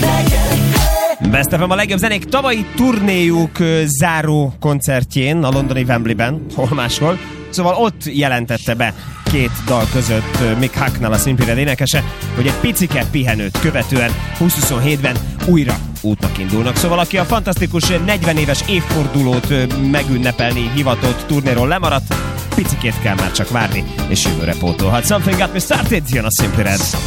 Best FM a legjobb zenék tavalyi turnéjuk záró koncertjén a londoni Wembleyben, hol máshol. Szóval ott jelentette be két dal között Mick Hucknall, a Simply Red énekese, hogy egy picike pihenőt követően 2027-ben újra útnak indulnak. Szóval aki a fantasztikus 40 éves évfordulót megünnepelni hivatott turnéról lemaradt, picikét kell már csak várni, és jövőre pótolhat. Something Got Me Started, jön a Simply Red.